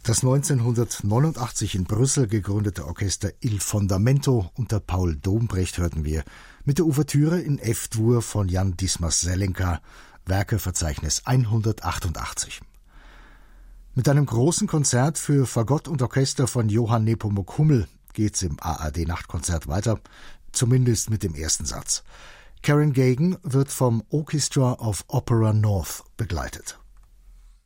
Das 1989 in Brüssel gegründete Orchester Il Fondamento unter Paul Dombrecht hörten wir mit der Ouvertüre in F-Dur von Jan Dismas Zelenka, Werkeverzeichnis 188. Mit einem großen Konzert für Fagott und Orchester von Johann Nepomuk Hummel geht's im ARD-Nachtkonzert weiter, zumindest mit dem ersten Satz. Karen Gagan wird vom Orchestra of Opera North begleitet.